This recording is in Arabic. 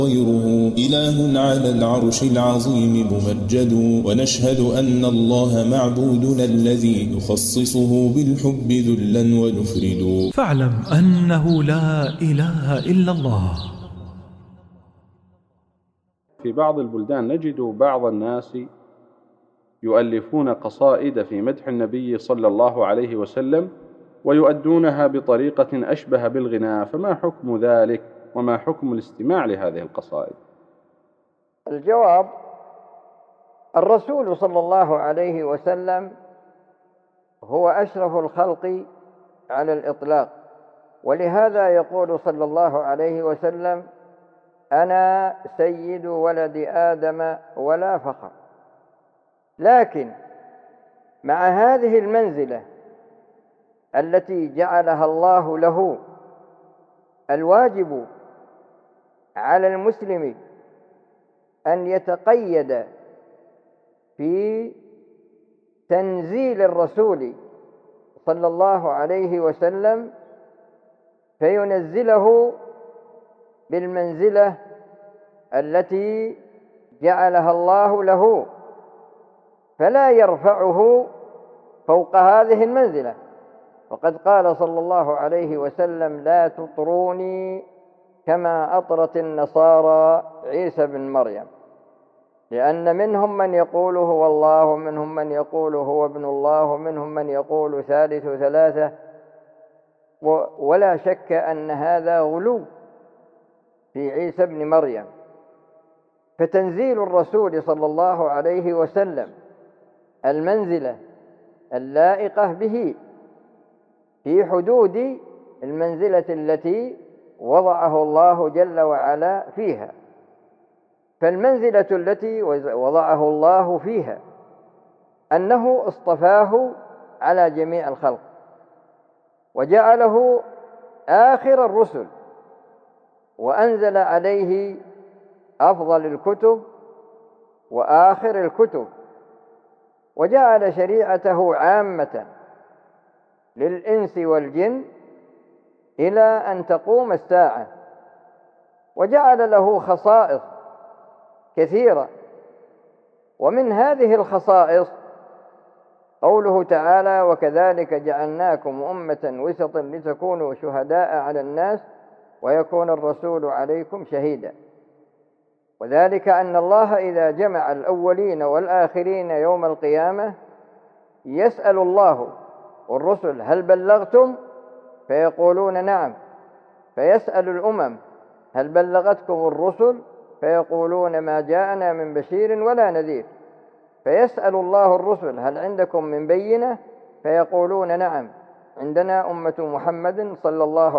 غيره إله على العرش العظيم ممجد، ونشهد أن الله معبودنا الذي يخصصه بالحب ذلا ونفرد. فاعلم أنه لا إله إلا الله. في بعض البلدان نجد بعض الناس يؤلفون قصائد في مدح النبي صلى الله عليه وسلم ويؤدونها بطريقة أشبه بالغناء، فما حكم ذلك وما حكم الاستماع لهذه القصائد؟ الجواب: الرسول صلى الله عليه وسلم هو أشرف الخلق على الإطلاق، ولهذا يقول صلى الله عليه وسلم: أنا سيد ولد آدم ولا فخر. لكن مع هذه المنزلة التي جعلها الله له، الواجب على المسلم أن يتقيد في تنزيل الرسول صلى الله عليه وسلم، فينزله بالمنزلة التي جعلها الله له، فلا يرفعه فوق هذه المنزلة. وقد قال صلى الله عليه وسلم: لا تطروني كما أطرت النصارى عيسى بن مريم، لأن منهم من يقول هو الله، ومنهم من يقول هو ابن الله، ومنهم من يقول ثالث ثلاثة، ولا شك أن هذا غلو في عيسى بن مريم. فتنزيل الرسول صلى الله عليه وسلم المنزلة اللائقة به في حدود المنزلة التي وضعه الله جل وعلا فيها. فالمنزلة التي وضعه الله فيها أنه اصطفاه على جميع الخلق، وجعله آخر الرسل، وأنزل عليه أفضل الكتب وآخر الكتب، وجعل شريعته عامة للإنس والجن إلى أن تقوم الساعة، وجعل له خصائص كثيرة. ومن هذه الخصائص قوله تعالى: وكذلك جعلناكم أمة وسطا لتكونوا شهداء على الناس ويكون الرسول عليكم شهيدا. وذلك أن الله إذا جمع الأولين والآخرين يوم القيامة يسأل الله والرسل: هل بلغتم؟ فيقولون نعم. فيسأل الأمم: هل بلغتكم الرسل؟ فيقولون ما جاءنا من بشير ولا نذير. فيسأل الله الرسل: هل عندكم من بينة؟ فيقولون نعم، عندنا أمة محمد صلى الله